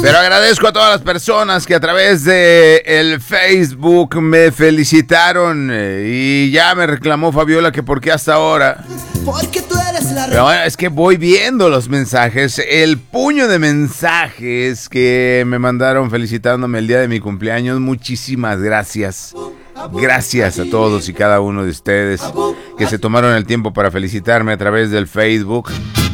Pero agradezco a todas las personas que a través de el Facebook me felicitaron y ya me reclamó Fabiola que por qué hasta ahora. Porque tú eres la Pero bueno, es que voy viendo los mensajes, el puño de mensajes que me mandaron felicitándome el día de mi cumpleaños. Muchísimas gracias. Gracias a todos y cada uno de ustedes que se tomaron el tiempo para felicitarme a través del Facebook.